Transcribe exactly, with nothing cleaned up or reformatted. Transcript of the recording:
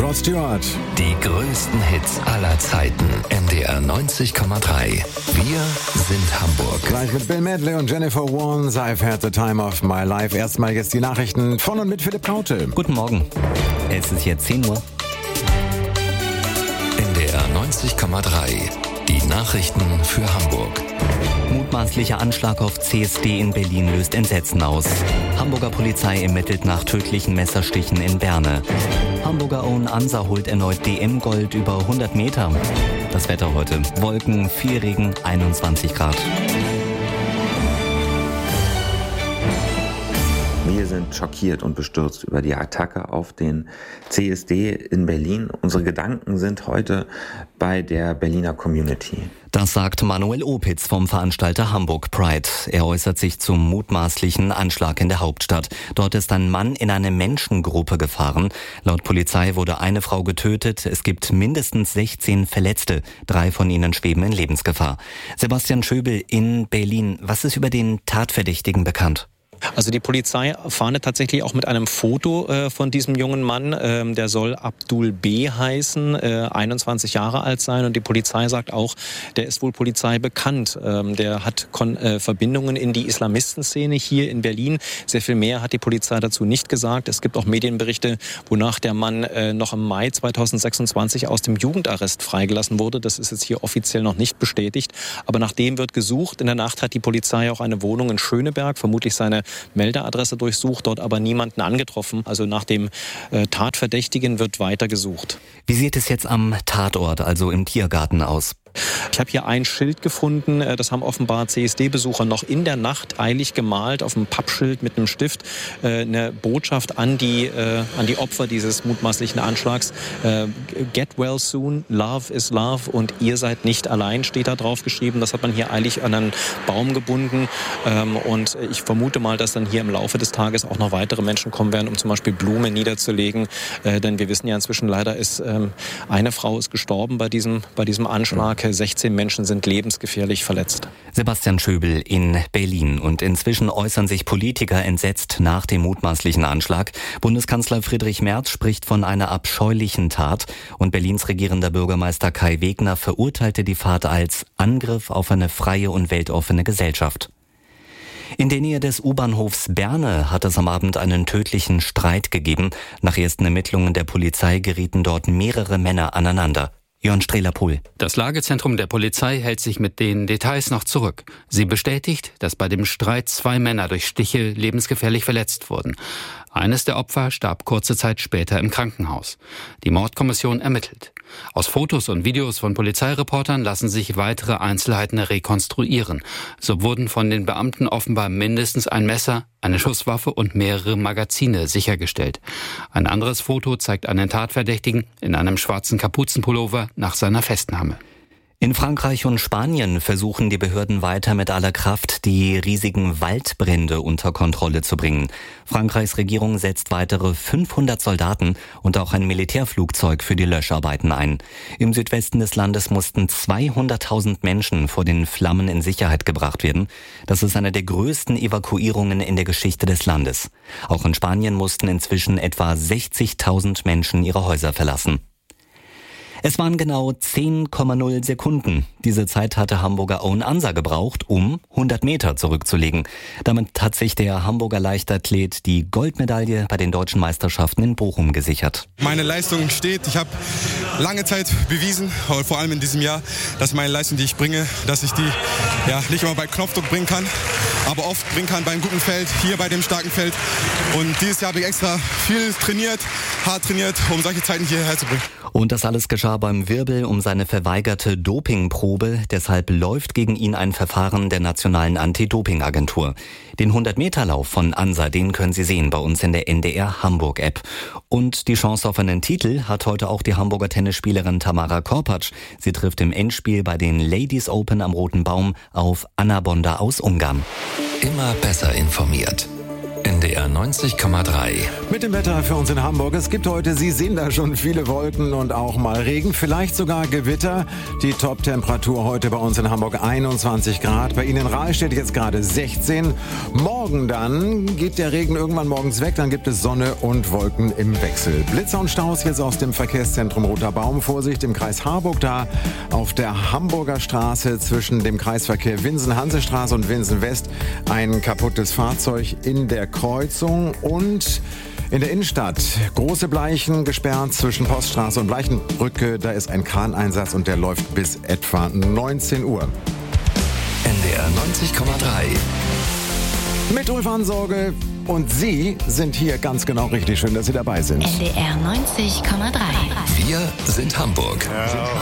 Rod Stewart. Die größten Hits aller Zeiten. N D R neunzig Komma drei. Wir sind Hamburg. Gleich mit Bill Medley und Jennifer Warnes. I've had the time of my life. Erstmal jetzt die Nachrichten von und mit Philipp Kaute. Guten Morgen. Es ist jetzt zehn Uhr. N D R neunzig Komma drei. Die Nachrichten für Hamburg. Mutmaßlicher Anschlag auf C S D in Berlin löst Entsetzen aus. Hamburger Polizei ermittelt nach tödlichen Messerstichen in Berne. Hamburger Own Ansa holt erneut D M-Gold über hundert Meter. Das Wetter heute: Wolken, viel Regen, einundzwanzig Grad. Wir sind schockiert und bestürzt über die Attacke auf den C S D in Berlin. Unsere Gedanken sind heute bei der Berliner Community. Das sagt Manuel Opitz vom Veranstalter Hamburg Pride. Er äußert sich zum mutmaßlichen Anschlag in der Hauptstadt. Dort ist ein Mann in eine Menschengruppe gefahren. Laut Polizei wurde eine Frau getötet. Es gibt mindestens sechzehn Verletzte. Drei von ihnen schweben in Lebensgefahr. Sebastian Schöbel in Berlin. Was ist über den Tatverdächtigen bekannt? Also die Polizei fahndet tatsächlich auch mit einem Foto äh, von diesem jungen Mann. Ähm, der soll Abdul B. heißen, äh, einundzwanzig Jahre alt sein. Und die Polizei sagt auch, der ist wohl Polizei bekannt. Ähm, der hat Kon- äh, Verbindungen in die Islamistenszene hier in Berlin. Sehr viel mehr hat die Polizei dazu nicht gesagt. Es gibt auch Medienberichte, wonach der Mann äh, noch im Mai zweitausendsechsundzwanzig aus dem Jugendarrest freigelassen wurde. Das ist jetzt hier offiziell noch nicht bestätigt. Aber nach dem wird gesucht. In der Nacht hat die Polizei auch eine Wohnung in Schöneberg, vermutlich seine Meldeadresse durchsucht, dort aber niemanden angetroffen. Also nach dem äh, Tatverdächtigen wird weiter gesucht. Wie sieht es jetzt am Tatort, also im Tiergarten, aus? Ich habe hier ein Schild gefunden, das haben offenbar C S D-Besucher noch in der Nacht eilig gemalt auf einem Pappschild mit einem Stift. Eine Botschaft an die, an die Opfer dieses mutmaßlichen Anschlags. Get well soon, love is love und ihr seid nicht allein, steht da drauf geschrieben. Das hat man hier eilig an einen Baum gebunden. Und ich vermute mal, dass dann hier im Laufe des Tages auch noch weitere Menschen kommen werden, um zum Beispiel Blumen niederzulegen. Denn wir wissen ja inzwischen leider, ist eine Frau ist gestorben bei diesem, bei diesem Anschlag. sechzehn Menschen sind lebensgefährlich verletzt. Sebastian Schöbel in Berlin. Und inzwischen äußern sich Politiker entsetzt nach dem mutmaßlichen Anschlag. Bundeskanzler Friedrich Merz spricht von einer abscheulichen Tat. Und Berlins regierender Bürgermeister Kai Wegner verurteilte die Tat als Angriff auf eine freie und weltoffene Gesellschaft. In der Nähe des U-Bahnhofs Berne hat es am Abend einen tödlichen Streit gegeben. Nach ersten Ermittlungen der Polizei gerieten dort mehrere Männer aneinander. Jörn Strehler-Pohl. Das Lagezentrum der Polizei hält sich mit den Details noch zurück. Sie bestätigt, dass bei dem Streit zwei Männer durch Stiche lebensgefährlich verletzt wurden. Eines der Opfer starb kurze Zeit später im Krankenhaus. Die Mordkommission ermittelt. Aus Fotos und Videos von Polizeireportern lassen sich weitere Einzelheiten rekonstruieren. So wurden von den Beamten offenbar mindestens ein Messer, eine Schusswaffe und mehrere Magazine sichergestellt. Ein anderes Foto zeigt einen Tatverdächtigen in einem schwarzen Kapuzenpullover nach seiner Festnahme. In Frankreich und Spanien versuchen die Behörden weiter mit aller Kraft, die riesigen Waldbrände unter Kontrolle zu bringen. Frankreichs Regierung setzt weitere fünfhundert Soldaten und auch ein Militärflugzeug für die Löscharbeiten ein. Im Südwesten des Landes mussten zweihunderttausend Menschen vor den Flammen in Sicherheit gebracht werden. Das ist eine der größten Evakuierungen in der Geschichte des Landes. Auch in Spanien mussten inzwischen etwa sechzigtausend Menschen ihre Häuser verlassen. Es waren genau zehn Komma null Sekunden. Diese Zeit hatte Hamburger Own Ansa gebraucht, um hundert Meter zurückzulegen. Damit hat sich der Hamburger Leichtathlet die Goldmedaille bei den deutschen Meisterschaften in Bochum gesichert. Meine Leistung steht. Ich habe lange Zeit bewiesen, vor allem in diesem Jahr, dass meine Leistung, die ich bringe, dass ich die ja, nicht immer bei Knopfdruck bringen kann, aber oft bringen kann beim guten Feld, hier bei dem starken Feld. Und dieses Jahr habe ich extra viel trainiert, hart trainiert, um solche Zeiten hierher zu bringen. Und das alles geschah beim Wirbel um seine verweigerte Dopingprobe. Deshalb läuft gegen ihn ein Verfahren der Nationalen Anti-Doping-Agentur. Den hundert-Meter-Lauf von Ansa, den können Sie sehen bei uns in der N D R Hamburg-App. Und die Chance auf einen Titel hat heute auch die Hamburger Tennisspielerin Tamara Korpatsch. Sie trifft im Endspiel bei den Ladies Open am Roten Baum auf Anna Bonda aus Ungarn. Immer besser informiert. N D R neunzig Komma drei. Mit dem Wetter für uns in Hamburg. Es gibt heute, Sie sehen da schon viele Wolken und auch mal Regen, vielleicht sogar Gewitter. Die Top-Temperatur heute bei uns in Hamburg einundzwanzig Grad. Bei Ihnen in Rahlstedt jetzt gerade sechzehn. Morgen morgen dann geht der Regen irgendwann morgens weg, dann gibt es Sonne und Wolken im Wechsel. Blitzer und Staus jetzt aus dem Verkehrszentrum Roter Baum. Vorsicht im Kreis Harburg, da auf der Hamburger Straße zwischen dem Kreisverkehr Winsen-Hansestraße und Winsen-West ein kaputtes Fahrzeug in der Kreuzung. Und in der Innenstadt große Bleichen gesperrt zwischen Poststraße und Bleichenbrücke. Da ist ein Kraneinsatz und der läuft bis etwa neunzehn Uhr. N D R neunzig Komma drei. Mit Ulf Ansorge und Sie sind hier ganz genau richtig. Schön, dass Sie dabei sind. N D R neunzig Komma drei. Wir sind Hamburg.